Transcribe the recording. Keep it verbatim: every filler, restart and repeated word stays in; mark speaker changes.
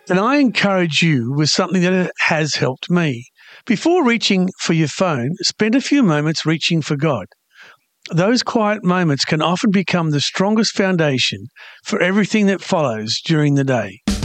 Speaker 1: And I encourage you with something that has helped me. Before reaching for your phone, spend a few moments reaching for God. Those quiet moments can often become the strongest foundation for everything that follows during the day.